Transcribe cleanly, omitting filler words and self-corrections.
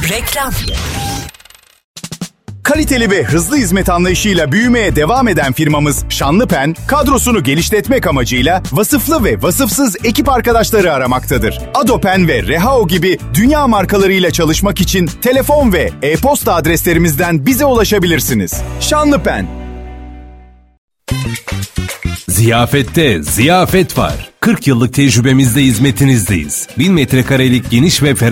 Reklam. Kaliteli ve hızlı hizmet anlayışıyla büyümeye devam eden firmamız Şanlıpen, kadrosunu genişletmek amacıyla vasıflı ve vasıfsız ekip arkadaşları aramaktadır. Adopen ve Rehao gibi dünya markalarıyla çalışmak için telefon ve e-posta adreslerimizden bize ulaşabilirsiniz. Şanlıpen. Ziyafette ziyafet var. 40 yıllık tecrübemizle hizmetinizdeyiz. 1000 metrekarelik geniş ve ferah